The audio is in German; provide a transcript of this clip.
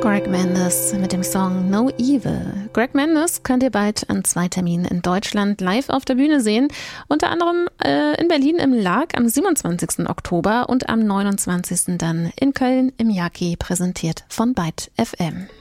Greg Mendes mit dem Song No Evil. Greg Mendes könnt ihr bald an 2 Terminen in Deutschland live auf der Bühne sehen. Unter anderem in Berlin im Lark am 27. Oktober und am 29. dann in Köln im Yaki, präsentiert von Byte FM.